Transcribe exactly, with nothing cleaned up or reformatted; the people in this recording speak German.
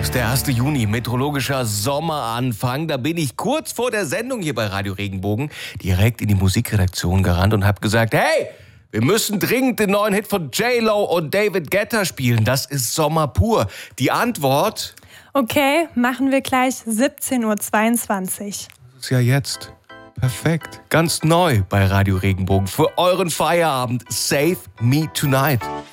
ist der erste Juni, meteorologischer Sommeranfang. Da bin ich kurz vor der Sendung hier bei Radio Regenbogen direkt in die Musikredaktion gerannt und habe gesagt, hey, wir müssen dringend den neuen Hit von J-Lo und David Guetta spielen. Das ist Sommer pur. Die Antwort? Okay, machen wir gleich siebzehn Uhr zweiundzwanzig. Das ist ja jetzt. Perfekt. Ganz neu bei Radio Regenbogen. Für euren Feierabend. Save Me Tonight.